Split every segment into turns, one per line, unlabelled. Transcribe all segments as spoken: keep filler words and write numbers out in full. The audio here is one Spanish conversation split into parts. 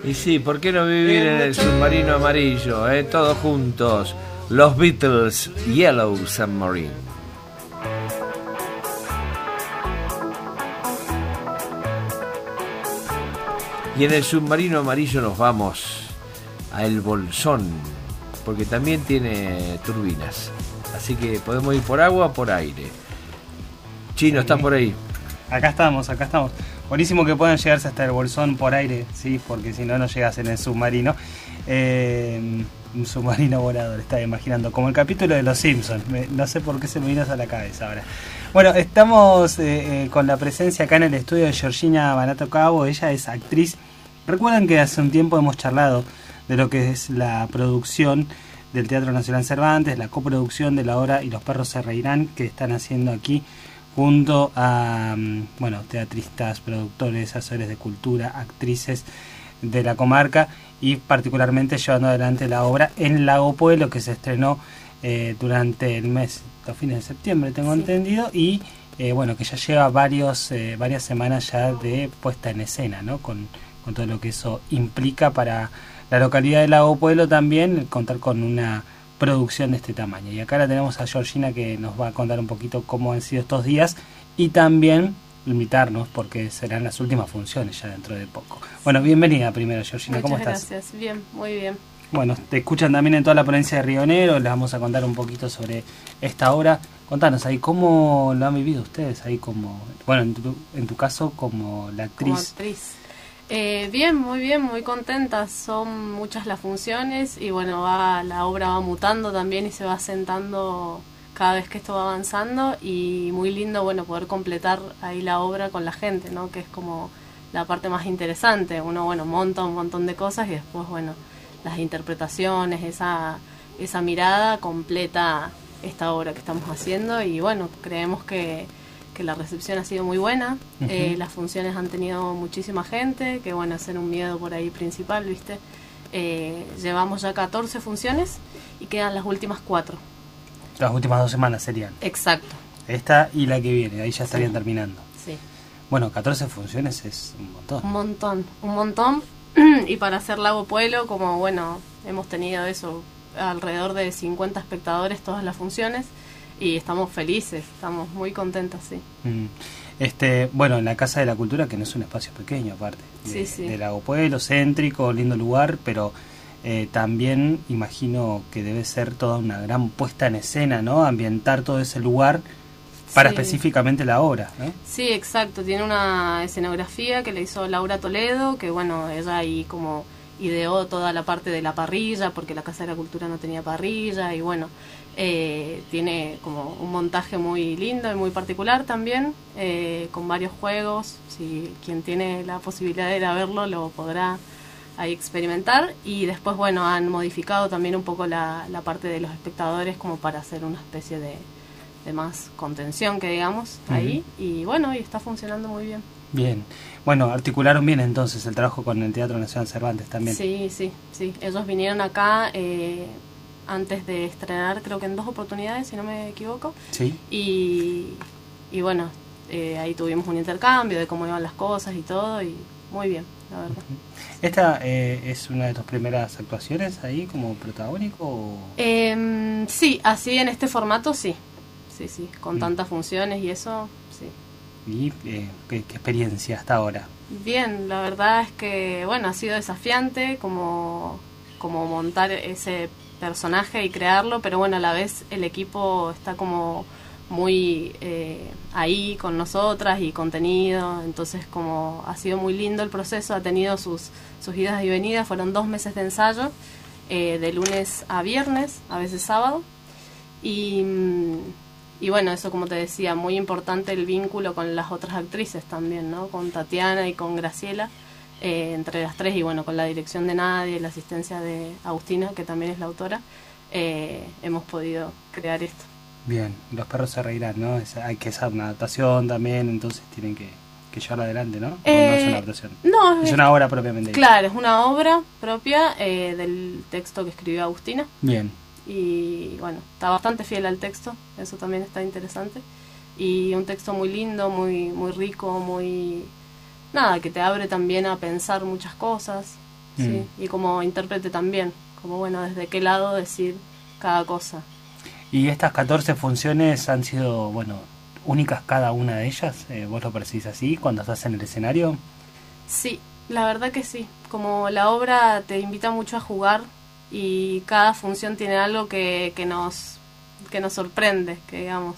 Y sí, ¿por qué no vivir en el submarino amarillo? Eh? Todos juntos. Los Beatles, Yellow Submarine. Y en el submarino amarillo nos vamos a El Bolsón, porque también tiene turbinas. Así que podemos ir por agua o por aire. Chino, ¿estás por ahí?
Acá estamos, acá estamos. Buenísimo que puedan llegarse hasta El Bolsón por aire, sí, porque si no, no llegas en el submarino. Eh, un submarino volador, estaba imaginando, como el capítulo de Los Simpsons. Me, no sé por qué se me vino a la cabeza ahora. Bueno, estamos eh, eh, con la presencia acá en el estudio de Georgina Banato Cabo. Ella es actriz. Recuerdan que hace un tiempo hemos charlado de lo que es la producción del Teatro Nacional Cervantes, la coproducción de la obra Y los perros se reirán, que están haciendo aquí junto a, bueno, teatristas, productores, asesores de cultura, actrices de la comarca, y particularmente llevando adelante la obra en Lago Pueblo, que se estrenó eh, durante el mes, los fines de septiembre, tengo sí. entendido, y eh, bueno, que ya lleva varios eh, varias semanas ya de puesta en escena, ¿no? Con, con todo lo que eso implica para la localidad de Lago Pueblo también, contar con una producción de este tamaño. Y acá la tenemos a Georgina, que nos va a contar un poquito cómo han sido estos días y también invitarnos, porque serán las últimas funciones ya dentro de poco. Bueno, bienvenida primero, Georgina.
Muchas
¿Cómo estás?
Gracias, bien, muy bien.
Bueno, te escuchan también en toda la provincia de Río Negro, les vamos a contar un poquito sobre esta obra. Contanos ahí, ¿cómo lo han vivido ustedes ahí como, bueno, en tu, en tu caso como la actriz?
Como actriz. Eh, bien, muy bien, muy contenta. Son muchas las funciones y bueno, va la obra va mutando también y se va asentando cada vez que esto va avanzando, y muy lindo, bueno, poder completar ahí la obra con la gente, ¿no? Que es como la parte más interesante. Uno, bueno, monta un montón de cosas y después, bueno, las interpretaciones, esa esa mirada completa esta obra que estamos haciendo, y bueno, creemos que que la recepción ha sido muy buena. Uh-huh. eh, las funciones han tenido muchísima gente, que bueno, hacer un miedo por ahí principal, ¿viste? Eh, llevamos ya catorce funciones y quedan las últimas cuatro.
Las últimas dos semanas serían.
Exacto.
Esta y la que viene, ahí ya estarían sí. terminando.
Sí.
Bueno, catorce funciones es un montón.
Un montón, un montón. Y para hacer Lago Pueblo, como bueno, hemos tenido eso, alrededor de cincuenta espectadores todas las funciones. Y estamos felices, estamos muy contentos, sí.
Mm. Este, bueno, en la Casa de la Cultura, que no es un espacio pequeño aparte, de,
sí, sí.
de Lago Pueblo, céntrico, lindo lugar, pero eh, también imagino que debe ser toda una gran puesta en escena, ¿no? Ambientar todo ese lugar para sí. específicamente la obra, ¿no?
Sí, exacto, tiene una escenografía que le hizo Laura Toledo, que bueno, ella ahí como ideó toda la parte de la parrilla, porque la Casa de la Cultura no tenía parrilla, y bueno, eh, tiene como un montaje muy lindo y muy particular también, eh, con varios juegos. Si quien tiene la posibilidad de ir a verlo lo podrá ahí experimentar, y después bueno, han modificado también un poco la, la parte de los espectadores como para hacer una especie de, de más contención, que digamos, uh-huh. ahí, y bueno, y está funcionando muy bien.
Bien, bueno, articularon bien entonces el trabajo con el Teatro Nacional Cervantes también.
Sí, sí, sí, ellos vinieron acá eh, antes de estrenar, creo que en dos oportunidades, si no me equivoco.
Sí.
Y, y bueno, eh, ahí tuvimos un intercambio de cómo iban las cosas y todo, y muy bien, la verdad.
¿Esta eh, es una de tus primeras actuaciones ahí como protagónico? O...
Eh, sí, así en este formato sí, sí, sí, con mm. tantas funciones y eso, sí.
¿Y eh, ¿qué, qué experiencia hasta ahora?
Bien, la verdad es que, bueno, ha sido desafiante como, como montar ese personaje y crearlo, pero bueno, a la vez el equipo está como muy eh, ahí con nosotras y contenido, entonces como ha sido muy lindo el proceso, ha tenido sus, sus idas y venidas, fueron dos meses de ensayo, eh, de lunes a viernes, a veces sábado, y... Y bueno, eso como te decía, muy importante el vínculo con las otras actrices también, ¿no? Con Tatiana y con Graciela, eh, entre las tres, y bueno, con la dirección de Nadia y la asistencia de Agustina, que también es la autora, eh, hemos podido crear esto.
Bien, los perros se reirán, ¿no? Es, hay que hacer una adaptación también, entonces tienen que, que llevarla adelante, ¿no?
Eh,
¿O no es una adaptación?
No,
es, es una obra propiamente.
Claro, es una obra propia eh, del texto que escribió Agustina.
Bien.
Y bueno, está bastante fiel al texto, eso también está interesante, y un texto muy lindo, muy muy rico, muy nada, que te abre también a pensar muchas cosas, mm. sí, y como intérprete también, como bueno, desde qué lado decir cada cosa.
¿Y estas catorce funciones han sido, bueno, únicas cada una de ellas? Eh, ¿Vos lo percibís así cuando estás en el escenario?
Sí, la verdad que sí. Como la obra te invita mucho a jugar y cada función tiene algo que, que nos que nos sorprende, que digamos,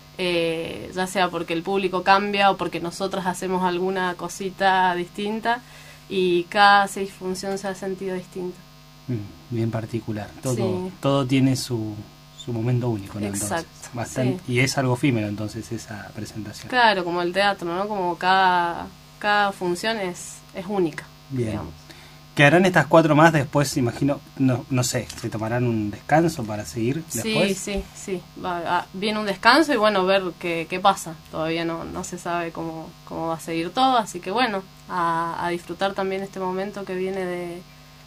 eh, ya sea porque el público cambia o porque nosotros hacemos alguna cosita distinta y cada seis funciones se ha sentido distinta.
Mm, bien particular. Todo,
sí.
todo tiene su, su momento único, ¿no?
Exacto.
Entonces, bastante, sí. Y es algo efímero entonces esa presentación.
Claro, como el teatro, ¿no? Como cada, cada función es, es única.
Bien.
Digamos.
¿Quedarán estas cuatro más después, imagino? No, no sé, ¿se tomarán un descanso para seguir después?
Sí, sí, sí. Va, a, viene un descanso y bueno, ver qué, qué pasa. Todavía no, no se sabe cómo, cómo va a seguir todo, así que bueno, a, a disfrutar también este momento que viene de,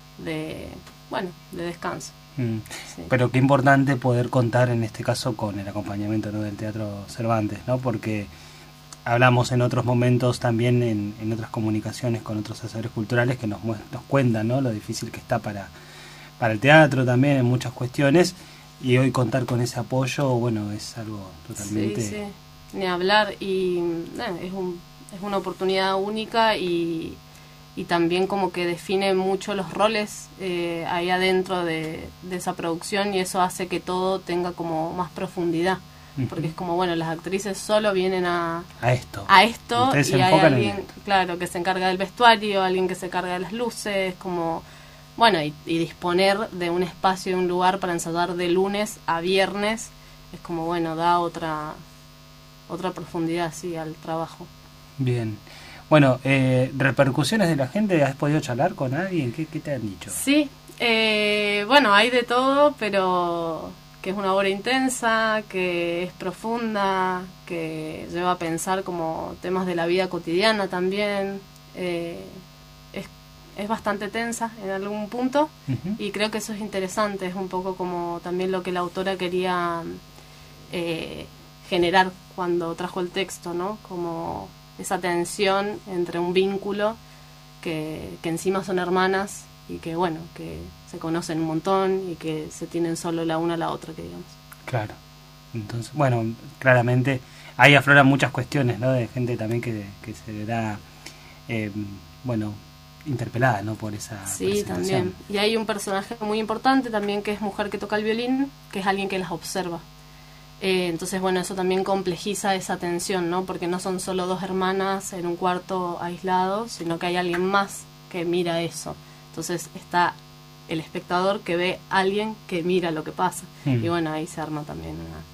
de bueno, de descanso.
Mm.
Sí.
Pero qué importante poder contar en este caso con el acompañamiento, ¿no?, del Teatro Cervantes, ¿no? Porque hablamos en otros momentos también en, en otras comunicaciones con otros asesores culturales que nos, nos cuentan, ¿no?, lo difícil que está para, para el teatro también en muchas cuestiones, y hoy contar con ese apoyo, bueno, es algo totalmente...
Sí, sí, ni hablar, y eh, es, un, es una oportunidad única y, y también como que define mucho los roles eh, ahí adentro de, de esa producción, y eso hace que todo tenga como más profundidad. Porque es como, bueno, las actrices solo vienen a,
a esto,
a esto
y
hay alguien, claro, que se encarga del vestuario, alguien que se encarga de las luces, como, bueno, y, y disponer de un espacio y un lugar para ensayar de lunes a viernes, es como, bueno, da otra otra profundidad, sí, al trabajo.
Bien. Bueno, eh, repercusiones de la gente, ¿has podido charlar con alguien? ¿Qué, qué te han dicho?
Sí, eh, bueno, hay de todo, pero... que es una obra intensa, que es profunda, que lleva a pensar como temas de la vida cotidiana también. Eh, es, es bastante tensa en algún punto, uh-huh. y creo que eso es interesante, es un poco como también lo que la autora quería eh, generar cuando trajo el texto, ¿no? Como esa tensión entre un vínculo que, que encima son hermanas, y que bueno, que se conocen un montón y que se tienen solo la una a la otra, que digamos.
Claro. Entonces, bueno, claramente ahí afloran muchas cuestiones, ¿no?, de gente también que, que se verá, eh, bueno, interpelada, ¿no?, por esa
sí,
presentación.
También. Y hay un personaje muy importante también, que es mujer que toca el violín, que es alguien que las observa. Eh, entonces, bueno, eso también complejiza esa tensión, ¿no?, porque no son solo dos hermanas en un cuarto aislado, sino que hay alguien más que mira eso. Entonces está el espectador que ve a alguien que mira lo que pasa. Mm. Y bueno, ahí se arma también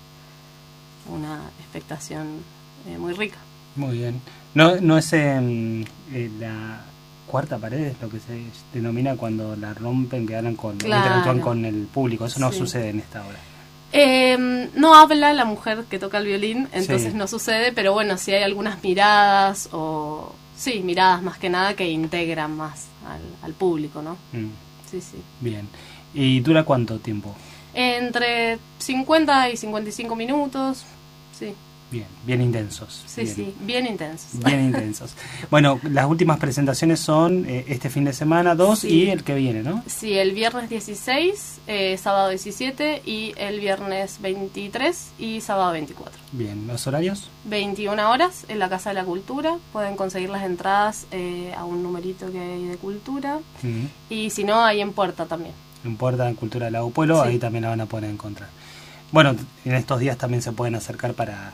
una, una expectación eh, muy rica.
Muy bien. No, no es eh, eh, la cuarta pared, es lo que se denomina cuando la rompen, que hablan con,
claro.
interactúan con el público. Eso no
sí.
sucede en esta obra.
Eh, no habla la mujer que toca el violín, entonces sí. no sucede, pero bueno, sí hay algunas miradas o... Sí, miradas más que nada que integran más al, al público, ¿no? Mm. Sí, sí.
Bien. ¿Y dura cuánto tiempo?
Entre cincuenta y cincuenta y cinco minutos, sí.
Bien, bien intensos.
Sí,
bien.
sí, bien intensos.
Bien intensos. Bueno, las últimas presentaciones son eh, este fin de semana, dos, sí. y el que viene, ¿no?
Sí, el viernes dieciséis, eh, sábado diecisiete, y el viernes veintitrés y sábado veinticuatro.
Bien, ¿los horarios?
veintiuna horas en la Casa de la Cultura. Pueden conseguir las entradas eh, a un numerito que hay de Cultura. Uh-huh. Y si no, hay en Puerta también.
En Puerta, en Cultura del Lago Pueblo, sí. ahí también la van a poder encontrar. Bueno, en estos días también se pueden acercar para...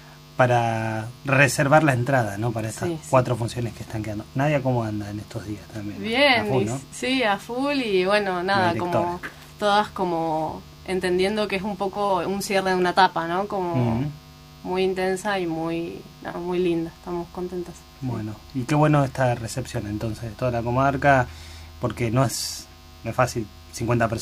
para reservar la entrada, ¿no?, para estas sí, cuatro sí. funciones que están quedando. Nadia, ¿cómo anda en estos días también?
Bien,
a full, ¿no?
y, sí, a full, y bueno, nada, como todas como entendiendo que es un poco un cierre de una etapa, ¿no? Como uh-huh. muy intensa y muy, no, muy linda, estamos contentas.
Bueno, y qué bueno esta recepción entonces de toda la comarca, porque no es, no es fácil, cincuenta personas